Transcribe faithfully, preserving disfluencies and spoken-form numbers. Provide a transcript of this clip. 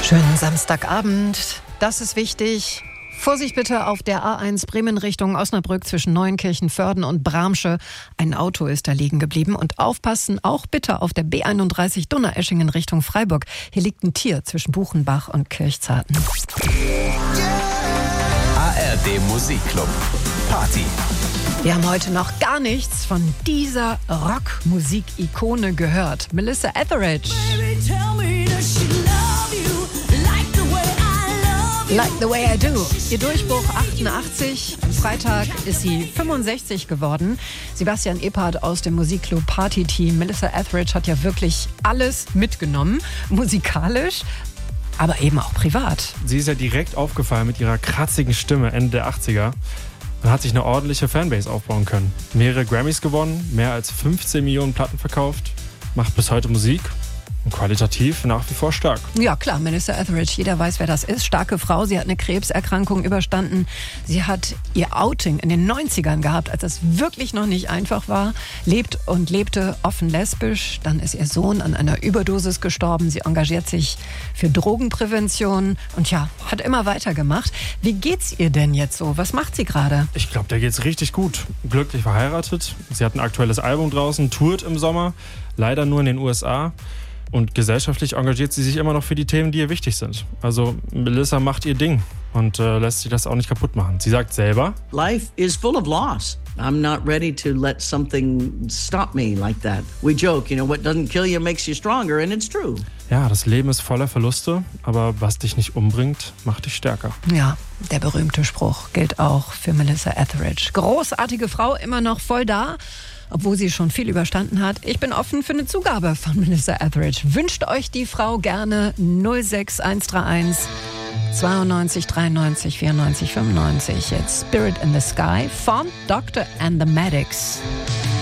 Schönen Samstagabend, das ist wichtig. Vorsicht bitte auf der A eins Bremen Richtung Osnabrück zwischen Neuenkirchen, Vörden und Bramsche. Ein Auto ist da liegen geblieben. Und aufpassen auch bitte auf der B einunddreißig Donaueschingen Richtung Freiburg. Hier liegt ein Tier zwischen Buchenbach und Kirchzarten. A R D Musikclub Party. Wir haben heute noch gar nichts von dieser Rockmusik-Ikone gehört. Melissa Etheridge. Like the way I do. Ihr Durchbruch achtundachtzig. Am Freitag ist sie fünfundsechzig geworden. Sebastian Ebhardt aus dem Musikclub Party Team. Melissa Etheridge hat ja wirklich alles mitgenommen. Musikalisch, aber eben auch privat. Sie ist ja direkt aufgefallen mit ihrer kratzigen Stimme Ende der achtziger. Man hat sich eine ordentliche Fanbase aufbauen können. Mehrere Grammys gewonnen, mehr als fünfzehn Millionen Platten verkauft, macht bis heute Musik. Und qualitativ nach wie vor stark. Ja klar, Melissa Etheridge, jeder weiß, wer das ist. Starke Frau, sie hat eine Krebserkrankung überstanden. Sie hat ihr Outing in den neunzigern gehabt, als es wirklich noch nicht einfach war. Lebt und lebte offen lesbisch. Dann ist ihr Sohn an einer Überdosis gestorben. Sie engagiert sich für Drogenprävention und ja, hat immer weitergemacht. Wie geht's ihr denn jetzt so? Was macht sie gerade? Ich glaube, der geht's richtig gut. Glücklich verheiratet. Sie hat ein aktuelles Album draußen, tourt im Sommer. Leider nur in den U S A. Und gesellschaftlich engagiert sie sich immer noch für die Themen, die ihr wichtig sind. Also Melissa macht ihr Ding und äh, lässt sich das auch nicht kaputt machen. Sie sagt selber: Life is full of loss. I'm not ready to let something stop me like that. We joke, you know, what doesn't kill you makes you stronger, and it's true. Ja, das Leben ist voller Verluste, aber was dich nicht umbringt, macht dich stärker. Ja, der berühmte Spruch gilt auch für Melissa Etheridge. Großartige Frau, immer noch voll da, obwohl sie schon viel überstanden hat. Ich bin offen für eine Zugabe von Melissa Etheridge. Wünscht euch die Frau gerne null sechs eins drei eins zweiundneunzig dreiundneunzig vierundneunzig fünfundneunzig. Jetzt Spirit in the Sky von Doctor and the Medics.